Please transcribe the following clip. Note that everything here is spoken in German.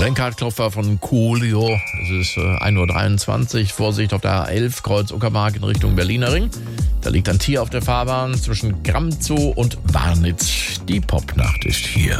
Lenkradklopfer von Coolio. Es ist 1:23 Uhr. Vorsicht auf der A11, Kreuz Uckermark in Richtung Berliner Ring. Da liegt ein Tier auf der Fahrbahn zwischen Gramzow und Warnitz. Die Popnacht ist hier.